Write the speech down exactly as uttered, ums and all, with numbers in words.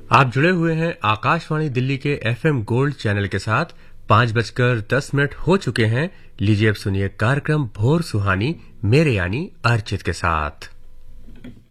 आप जुड़े हुए हैं आकाशवाणी दिल्ली के एफएम गोल्ड चैनल के साथ। पांच बजकर दस मिनट हो चुके हैं। लीजिए अब सुनिए कार्यक्रम भोर सुहानी मेरे यानी अर्चित के साथ।